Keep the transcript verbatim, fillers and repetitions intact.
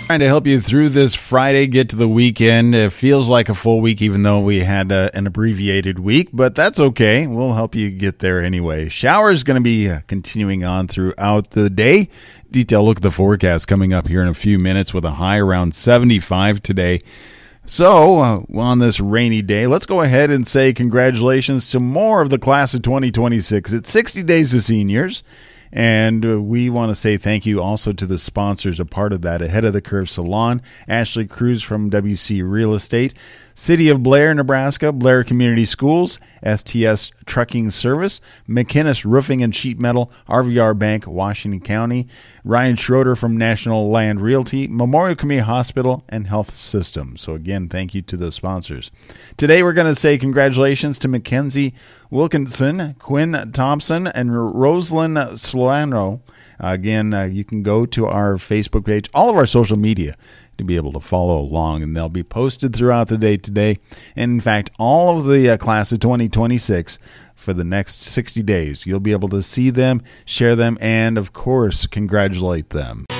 Trying to help you through this Friday, get to the weekend. It feels like a full week, even though we had uh, an abbreviated week, but that's okay. We'll help you get there anyway. Showers going to be uh, continuing on throughout the day. Detailed look at the forecast coming up here in a few minutes with a high around seventy-five today. So, uh, on this rainy day, let's go ahead and say congratulations to more of the class of twenty twenty-six. It's sixty days to seniors. And uh, we want to say thank you also to the sponsors, a part of that, Ahead of the Curve Salon, Ashley Cruz from W C Real Estate, City of Blair, Nebraska, Blair Community Schools, S T S Trucking Service, McInnes Roofing and Sheet Metal, R V R Bank, Washington County, Ryan Schroeder from National Land Realty, Memorial Community Hospital, and Health System. So again, thank you to those sponsors. Today we're going to say congratulations to Mackenzie Wilkinson, Quinn Thompson, and Rosalind Solano. Uh, again, uh, you can go to our Facebook page, all of our social media, to be able to follow along, and they'll be posted throughout the day today. And in fact, all of the uh, class of twenty twenty-six for the next sixty days, you'll be able to see them, share them, and of course, congratulate them.